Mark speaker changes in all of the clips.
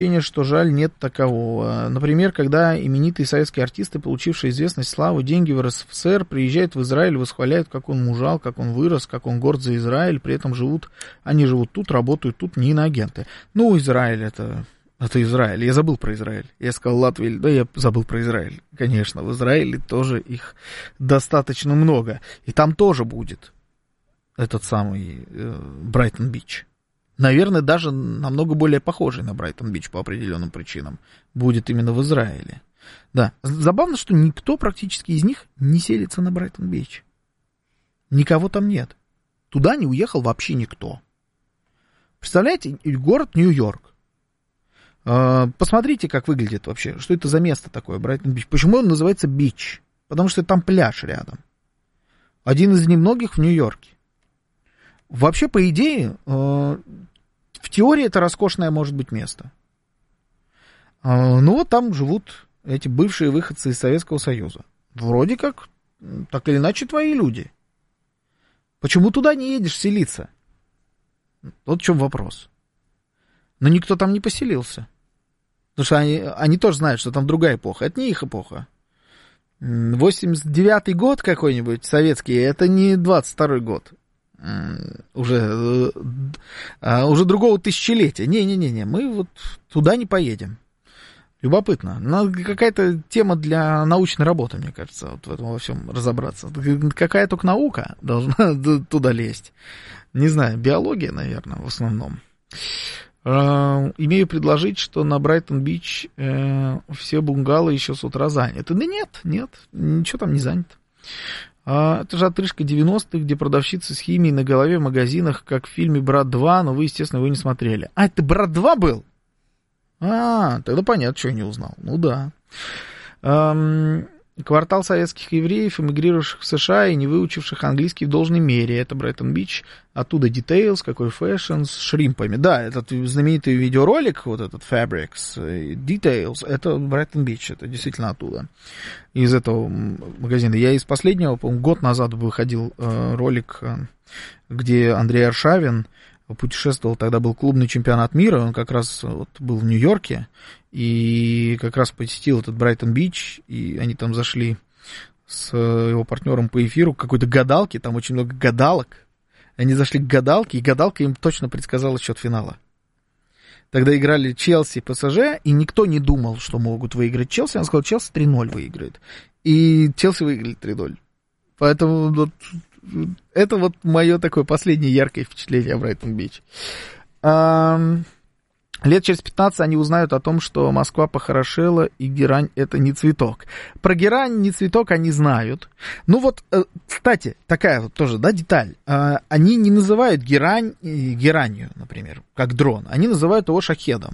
Speaker 1: что жаль, нет такового. Например, когда именитые советские артисты, получившие известность, славу, деньги в РСФСР, приезжают в Израиль, восхваляют, как он мужал, как он вырос, как он горд за Израиль, при этом они живут тут, работают тут, не иноагенты. Ну, Израиль это Израиль. Я забыл про Израиль. Я сказал Латвия, да, я забыл про Израиль. Конечно, в Израиле тоже их достаточно много. И там тоже будет этот самый Брайтон-Бич. Наверное, даже намного более похожий на Брайтон-Бич по определенным причинам будет именно в Израиле. Да, забавно, что никто практически из них не селится на Брайтон-Бич. Никого там нет. Туда не уехал вообще никто. Представляете, город Нью-Йорк. Посмотрите, как выглядит вообще. Что это за место такое, Брайтон-Бич? Почему он называется бич? Потому что там пляж рядом. Один из немногих в Нью-Йорке. Вообще, по идее, в теории это роскошное может быть место. Ну, вот там живут эти бывшие выходцы из Советского Союза. Вроде как, так или иначе, твои люди. Почему туда не едешь селиться? Вот в чем вопрос. Но никто там не поселился. Потому что они тоже знают, что там другая эпоха. Это не их эпоха. 89-й год какой-нибудь советский, это не 22-й год. Уже другого тысячелетия. Не-не-не, мы вот туда не поедем. Любопытно. Надо какая-то тема для научной работы, мне кажется, вот в этом во всем разобраться. Какая только наука должна туда лезть. Не знаю, биология, наверное, в основном. Имею предложить, что на Брайтон-Бич все бунгало еще с утра заняты. Да нет, ничего там не занято. Это же отрыжка 90-х, где продавщица с химией на голове в магазинах, как в фильме «Брат 2», но вы, естественно, его не смотрели. А, это «Брат 2» был? Тогда понятно, что я не узнал. Ну да. Квартал советских евреев, эмигрировавших в США и не выучивших английский в должной мере. Это Брайтон-Бич. Оттуда Details, какой фэшн с шримпами. Да, этот знаменитый видеоролик, вот этот Fabrics, Details, это Брайтон-Бич. Это действительно оттуда. Из этого магазина. Я из последнего, по-моему, год назад выходил ролик, где Андрей Аршавин путешествовал, тогда был клубный чемпионат мира, он как раз вот был в Нью-Йорке, и как раз посетил этот Брайтон-Бич, и они там зашли с его партнером по эфиру к какой-то гадалке, там очень много гадалок, они зашли к гадалке, и гадалка им точно предсказала счет финала. Тогда играли Челси и ПСЖ, и никто не думал, что могут выиграть Челси, она сказала, Челси 3-0 выиграет, и Челси выиграли 3-0. Поэтому вот это вот мое такое последнее яркое впечатление о Брайтон-Бич. Лет через 15 они узнают о том, что Москва похорошела, и герань — это не цветок. Про герань, не цветок они знают. Ну вот, кстати, такая вот тоже, да, деталь. Они не называют герань геранью, например, как дрон. Они называют его шахедом.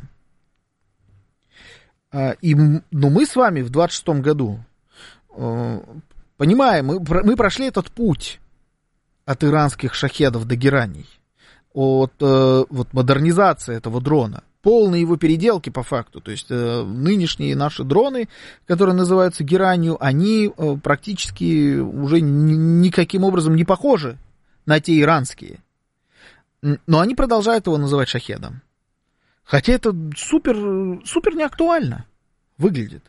Speaker 1: Ну, мы с вами в 26-м году, понимаем, мы прошли этот путь от иранских шахедов до гераней, от вот модернизации этого дрона, полной его переделки по факту. То есть нынешние наши дроны, которые называются геранью, они практически уже никаким образом не похожи на те иранские. Но они продолжают его называть шахедом. Хотя это супер неактуально выглядит.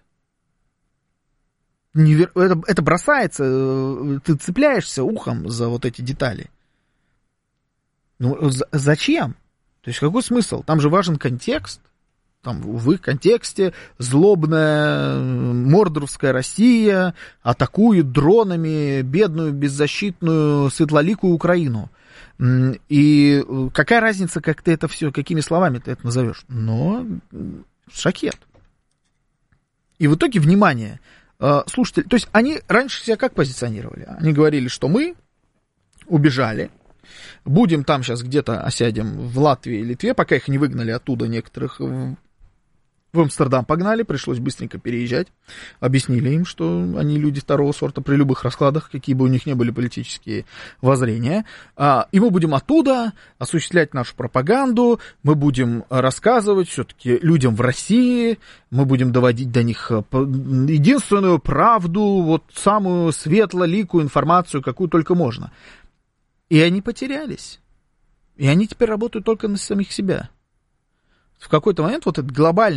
Speaker 1: Это бросается, ты цепляешься ухом за вот эти детали. Ну, зачем? То есть какой смысл? Там же важен контекст. Там в их контексте злобная мордоровская Россия атакует дронами бедную, беззащитную, светлоликую Украину. И какая разница, как ты это все, какими словами ты это назовешь? Но шахед. И в итоге, внимание, слушатели, то есть они раньше себя как позиционировали? Они говорили, что мы убежали, будем там сейчас где-то осядем в Латвии и Литве, пока их не выгнали оттуда, некоторых в Амстердам погнали, пришлось быстренько переезжать. Объяснили им, что они люди второго сорта при любых раскладах, какие бы у них ни были политические воззрения. И мы будем оттуда осуществлять нашу пропаганду, мы будем рассказывать все-таки людям в России, мы будем доводить до них единственную правду, вот самую светлоликую информацию, какую только можно. И они потерялись. И они теперь работают только на самих себя. В какой-то момент вот этот глобальный